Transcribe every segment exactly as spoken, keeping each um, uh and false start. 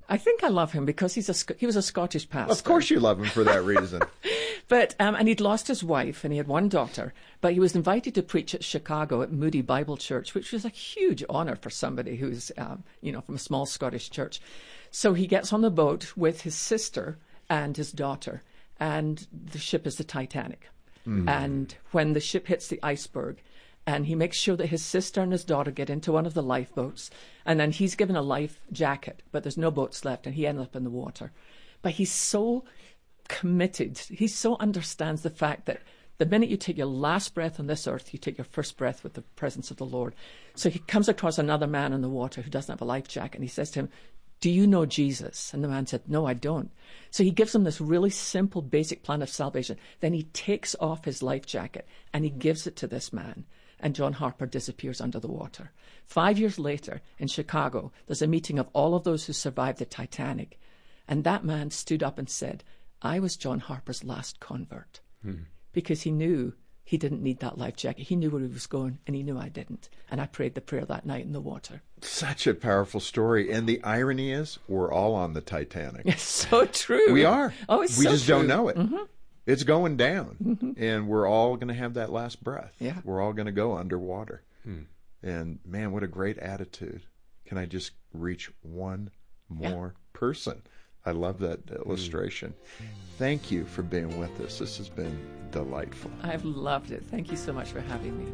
I think I love him because he's a Sc- he was a Scottish pastor. Of course you love him for that reason. But um, and he'd lost his wife and he had one daughter, but he was invited to preach at Chicago at Moody Bible Church, which was a huge honor for somebody who's um, you know from a small Scottish church. So he gets on the boat with his sister and his daughter, and the ship is the Titanic. Mm. And when the ship hits the iceberg, and he makes sure that his sister and his daughter get into one of the lifeboats, and then he's given a life jacket, but there's no boats left, and he ends up in the water. But he's so committed. He so understands the fact that the minute you take your last breath on this earth, you take your first breath with the presence of the Lord. So he comes across another man in the water who doesn't have a life jacket, and he says to him, "Do you know Jesus?" And the man said, "No, I don't." So he gives him this really simple, basic plan of salvation. Then he takes off his life jacket and he gives it to this man. And John Harper disappears under the water. Five years later, in Chicago, there's a meeting of all of those who survived the Titanic. And that man stood up and said, "I was John Harper's last convert." Hmm. Because he knew he didn't need that life jacket. He knew where he was going, and he knew I didn't. And I prayed the prayer that night in the water. Such a powerful story. And the irony is, we're all on the Titanic. It's so true. We are. Oh, it's we so just true. don't know it. Mm-hmm. It's going down, mm-hmm. and we're all going to have that last breath. Yeah. We're all going to go underwater. Hmm. And, man, what a great attitude. Can I just reach one more yeah. person? I love that illustration. Mm. Thank you for being with us. This has been delightful. I've loved it. Thank you so much for having me.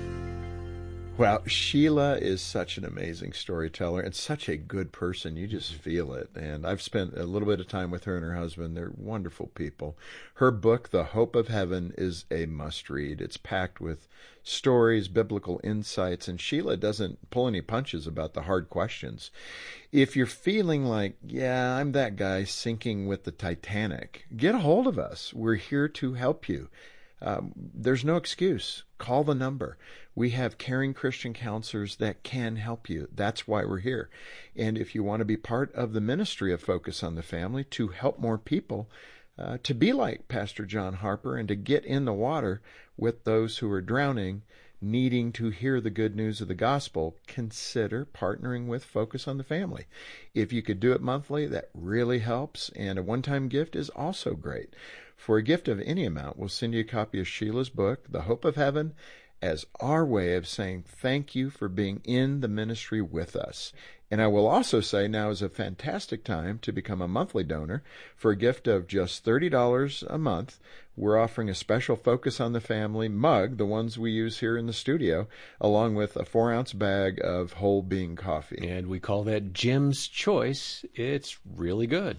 Well, Sheila is such an amazing storyteller and such a good person. You just feel it. And I've spent a little bit of time with her and her husband. They're wonderful people. Her book, The Hope of Heaven, is a must-read. It's packed with stories, biblical insights, and Sheila doesn't pull any punches about the hard questions. If you're feeling like, yeah, I'm that guy sinking with the Titanic, get a hold of us. We're here to help you. Um, there's no excuse. Call the number. We have caring Christian counselors that can help you. That's why we're here. And if you want to be part of the ministry of Focus on the Family to help more people, uh, to be like Pastor John Harper and to get in the water with those who are drowning, needing to hear the good news of the gospel, consider partnering with Focus on the Family. If you could do it monthly, that really helps. And a one-time gift is also great. For a gift of any amount, we'll send you a copy of Sheila's book, The Hope of Heaven, as our way of saying thank you for being in the ministry with us. And I will also say now is a fantastic time to become a monthly donor. For a gift of just thirty dollars a month, we're offering a special Focus on the Family mug, the ones we use here in the studio, along with a four-ounce bag of whole bean coffee. And we call that Jim's Choice. It's really good.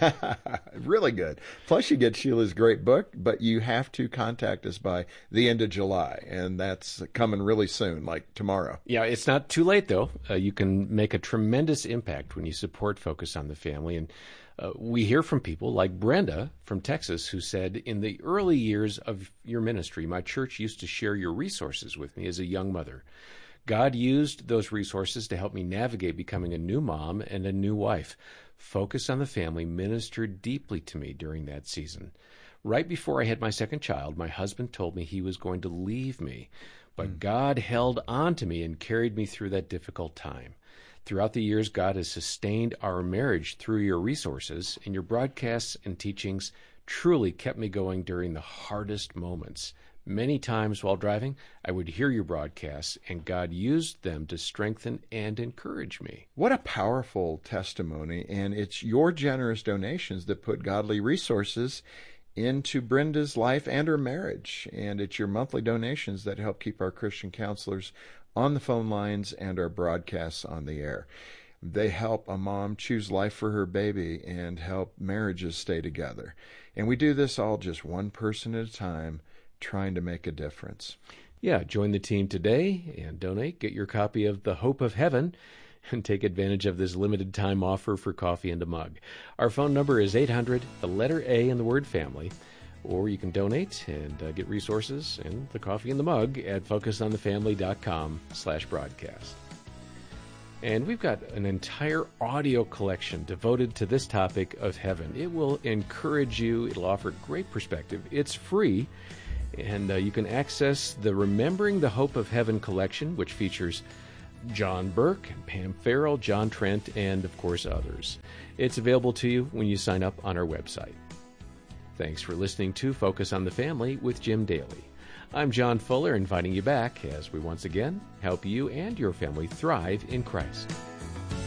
Really good. Plus, you get Sheila's great book, but you have to contact us by the end of July, and that's coming really soon, like tomorrow. Yeah, it's not too late, though. Uh, you can make a tremendous impact when you support Focus on the Family, and uh, we hear from people like Brenda from Texas who said, in the early years of your ministry, my church used to share your resources with me as a young mother. God used those resources to help me navigate becoming a new mom and a new wife. Focus on the Family ministered deeply to me during that season. Right before I had my second child, my husband told me he was going to leave me, but mm. God held on to me and carried me through that difficult time. Throughout the years, God has sustained our marriage through your resources, and your broadcasts and teachings truly kept me going during the hardest moments. Many times while driving, I would hear your broadcasts, and God used them to strengthen and encourage me. What a powerful testimony, and it's your generous donations that put godly resources into Brenda's life and her marriage, and it's your monthly donations that help keep our Christian counselors on the phone lines and our broadcasts on the air. They help a mom choose life for her baby and help marriages stay together. And we do this all just one person at a time, trying to make a difference. Yeah, join the team today and donate. Get your copy of The Hope of Heaven and take advantage of this limited time offer for coffee and a mug. Our phone number is eight hundred, the letter A in the word family, or you can donate and uh, get resources and the coffee and the mug at focusonthefamily.com slash broadcast. And we've got an entire audio collection devoted to this topic of heaven. It will encourage you. It'll offer great perspective. It's free. And uh, you can access the Remembering the Hope of Heaven collection, which features John Burke, Pam Farrell, John Trent, and of course others. It's available to you when you sign up on our website. Thanks for listening to Focus on the Family with Jim Daly. I'm John Fuller, inviting you back as we once again help you and your family thrive in Christ.